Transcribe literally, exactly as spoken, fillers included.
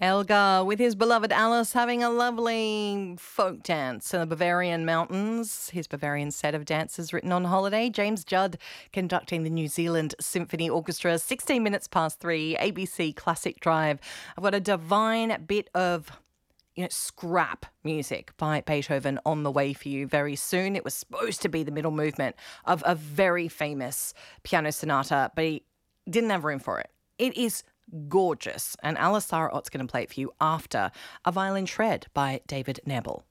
Elgar with his beloved Alice having a lovely folk dance in the Bavarian mountains. His Bavarian set of dances written on holiday. James Judd conducting the New Zealand Symphony Orchestra. sixteen minutes past three, A B C Classic Drive. I've got a divine bit of you know, scrap music by Beethoven on the way for you very soon. It was supposed to be the middle movement of a very famous piano sonata, but he didn't have room for it. It is gorgeous, and Alice Sarah Ott's going to play it for you after A Violin Shred by David Nebel.